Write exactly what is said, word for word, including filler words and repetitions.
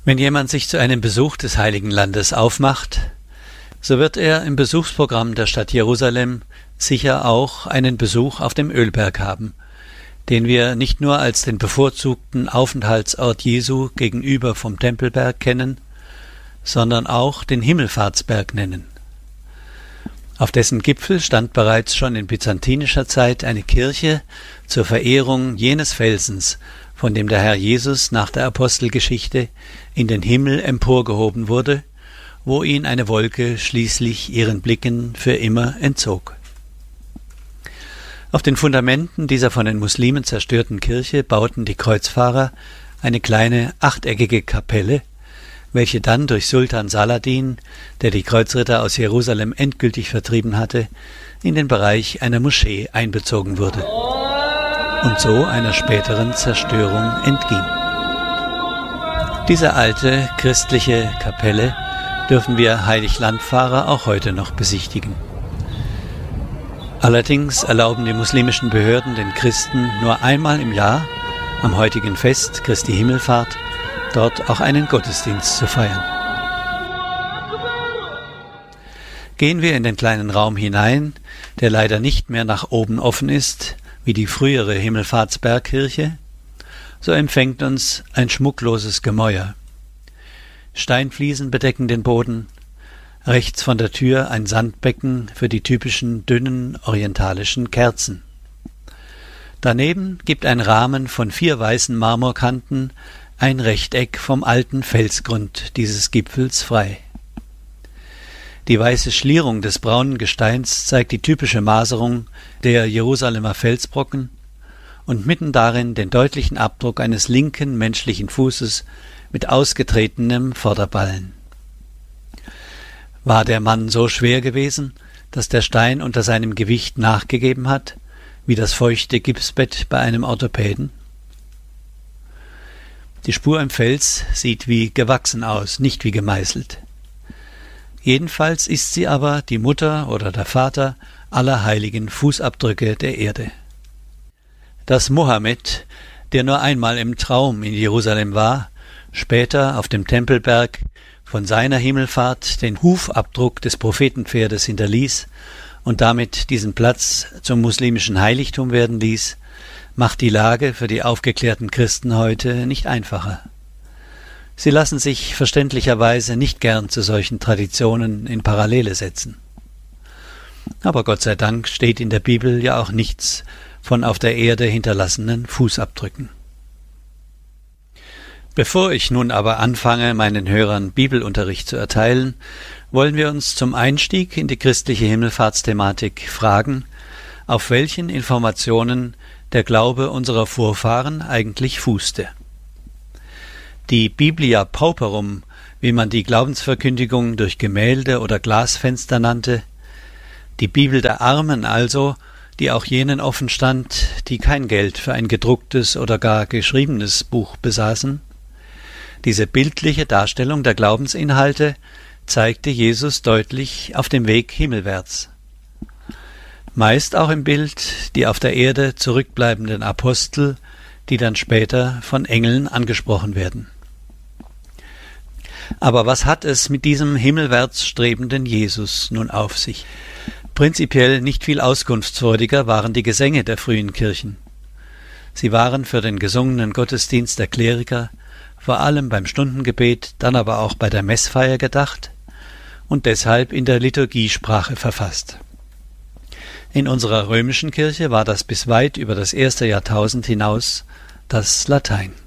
Wenn jemand sich zu einem Besuch des Heiligen Landes aufmacht, so wird er im Besuchsprogramm der Stadt Jerusalem sicher auch einen Besuch auf dem Ölberg haben, den wir nicht nur als den bevorzugten Aufenthaltsort Jesu gegenüber vom Tempelberg kennen, sondern auch den Himmelfahrtsberg nennen. Auf dessen Gipfel stand bereits schon in byzantinischer Zeit eine Kirche zur Verehrung jenes Felsens, von dem der Herr Jesus nach der Apostelgeschichte in den Himmel emporgehoben wurde, wo ihn eine Wolke schließlich ihren Blicken für immer entzog. Auf den Fundamenten dieser von den Muslimen zerstörten Kirche bauten die Kreuzfahrer eine kleine achteckige Kapelle, welche dann durch Sultan Saladin, der die Kreuzritter aus Jerusalem endgültig vertrieben hatte, in den Bereich einer Moschee einbezogen wurde und so einer späteren Zerstörung entging. Diese alte christliche Kapelle dürfen wir Heiliglandfahrer auch heute noch besichtigen. Allerdings erlauben die muslimischen Behörden den Christen nur einmal im Jahr, am heutigen Fest Christi Himmelfahrt, dort auch einen Gottesdienst zu feiern. Gehen wir in den kleinen Raum hinein, der leider nicht mehr nach oben offen ist, wie die frühere Himmelfahrtsbergkirche, so empfängt uns ein schmuckloses Gemäuer. Steinfliesen bedecken den Boden, rechts von der Tür ein Sandbecken für die typischen dünnen orientalischen Kerzen. Daneben gibt ein Rahmen von vier weißen Marmorkanten ein Rechteck vom alten Felsgrund dieses Gipfels frei. Die weiße Schlierung des braunen Gesteins zeigt die typische Maserung der Jerusalemer Felsbrocken und mitten darin den deutlichen Abdruck eines linken menschlichen Fußes mit ausgetretenem Vorderballen. War der Mann so schwer gewesen, dass der Stein unter seinem Gewicht nachgegeben hat, wie das feuchte Gipsbett bei einem Orthopäden? Die Spur im Fels sieht wie gewachsen aus, nicht wie gemeißelt. Jedenfalls ist sie aber die Mutter oder der Vater aller heiligen Fußabdrücke der Erde. Dass Mohammed, der nur einmal im Traum in Jerusalem war, später auf dem Tempelberg von seiner Himmelfahrt den Hufabdruck des Prophetenpferdes hinterließ und damit diesen Platz zum muslimischen Heiligtum werden ließ, macht die Lage für die aufgeklärten Christen heute nicht einfacher. Sie lassen sich verständlicherweise nicht gern zu solchen Traditionen in Parallele setzen. Aber Gott sei Dank steht in der Bibel ja auch nichts von auf der Erde hinterlassenen Fußabdrücken. Bevor ich nun aber anfange, meinen Hörern Bibelunterricht zu erteilen, wollen wir uns zum Einstieg in die christliche Himmelfahrtsthematik fragen, auf welchen Informationen der Glaube unserer Vorfahren eigentlich fußte. Die Biblia Pauperum, wie man die Glaubensverkündigung durch Gemälde oder Glasfenster nannte, die Bibel der Armen also, die auch jenen offen stand, die kein Geld für ein gedrucktes oder gar geschriebenes Buch besaßen. Diese bildliche Darstellung der Glaubensinhalte zeigte Jesus deutlich auf dem Weg himmelwärts. Meist auch im Bild die auf der Erde zurückbleibenden Apostel, die dann später von Engeln angesprochen werden. Aber was hat es mit diesem himmelwärts strebenden Jesus nun auf sich? Prinzipiell nicht viel auskunftsfreudiger waren die Gesänge der frühen Kirchen. Sie waren für den gesungenen Gottesdienst der Kleriker, vor allem beim Stundengebet, dann aber auch bei der Messfeier gedacht und deshalb in der Liturgiesprache verfasst. In unserer römischen Kirche war das bis weit über das erste Jahrtausend hinaus das Latein.